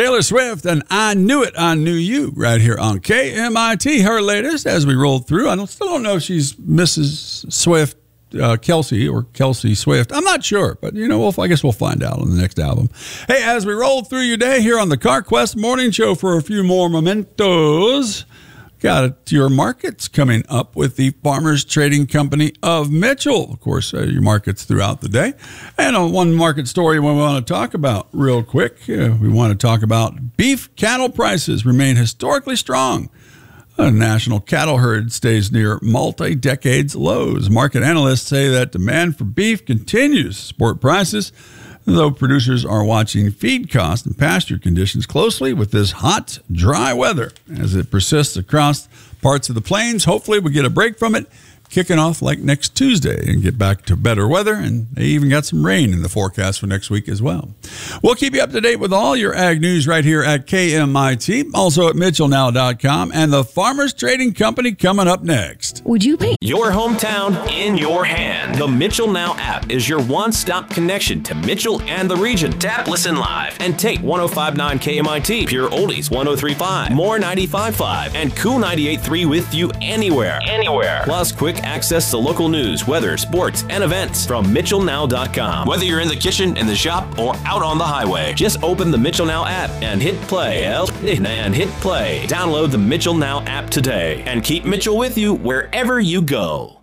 Taylor Swift and I Knew It, I Knew You right here on KMIT. Her latest as we roll through. I still don't know if she's Mrs. Swift, Kelsey or Kelsey Swift. I'm not sure, but I guess we'll find out on the next album. Hey, as we roll through your day here on the CarQuest Morning Show for a few more mementos. Got your markets coming up with the Farmers Trading Company of Mitchell. Of course, your markets throughout the day. And one market story we want to talk about real quick. We want to talk about beef cattle prices remain historically strong. A national cattle herd stays near multi-decades lows. Market analysts say that demand for beef continues to support prices, though producers are watching feed costs and pasture conditions closely with this hot, dry weather as it persists across parts of the plains. Hopefully we get a break from it, kicking off like next Tuesday and get back to better weather. And they even got some rain in the forecast for next week as well. We'll keep you up to date with all your ag news right here at KMIT, also at MitchellNow.com, and the Farmers Trading Company coming up next. Would you pay your hometown in your hand? The Mitchell Now app is your one-stop connection to Mitchell and the region. Tap Listen Live and take 105.9 KMIT, Pure Oldies 103.5, More 95.5, and Cool 98.3 with you anywhere. Plus, quick access to local news, weather, sports, and events from MitchellNow.com. Whether you're in the kitchen, in the shop, or out on the highway, just open the Mitchell Now app and hit play. Download the Mitchell Now app today and keep Mitchell with you wherever you go.